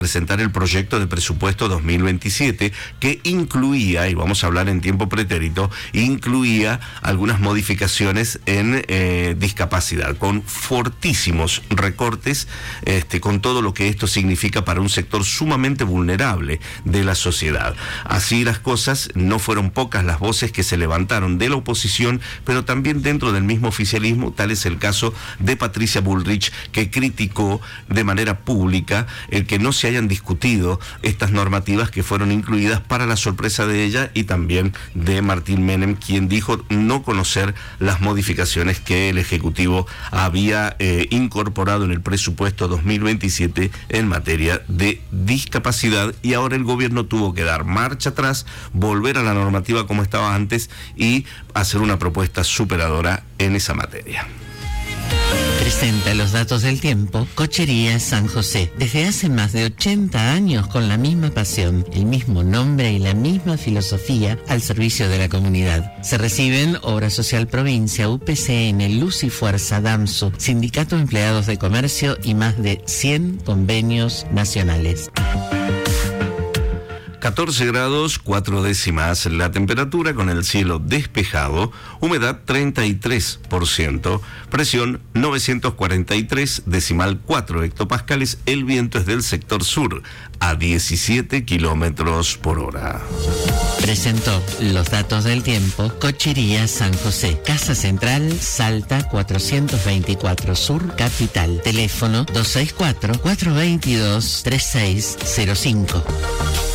presentar el proyecto de presupuesto 2027 que incluía, y vamos a hablar en tiempo pretérito, incluía algunas modificaciones en discapacidad, con fortísimos recortes, con todo lo que esto significa para un sector sumamente vulnerable de la sociedad. Así las cosas, no fueron pocas las voces que se levantaron de la oposición, pero también dentro del mismo oficialismo. Tal es el caso de Patricia Bullrich, que criticó de manera pública el que no se hayan discutido estas normativas que fueron incluidas, para la sorpresa de ella y también de Martín Menem, quien dijo no conocer las modificaciones que el Ejecutivo había incorporado en el presupuesto 2027 en materia de discapacidad, y ahora el gobierno tuvo que dar marcha atrás, volver a la normativa como estaba antes y hacer una propuesta superadora en esa materia. Presenta los datos del tiempo Cochería San José. Desde hace más de 80 años, con la misma pasión, el mismo nombre y la misma filosofía al servicio de la comunidad. Se reciben Obra Social Provincia, UPCN, Luz y Fuerza, DAMSU, Sindicato de Empleados de Comercio y más de 100 convenios nacionales. 14 grados 4 décimas la temperatura, con el cielo despejado, humedad 33%, presión 943,4 hectopascales, el viento es del sector sur a 17 kilómetros por hora. Presentó los datos del tiempo Cochería San José, Casa Central, Salta 424 Sur, Capital. Teléfono 264-422-3605.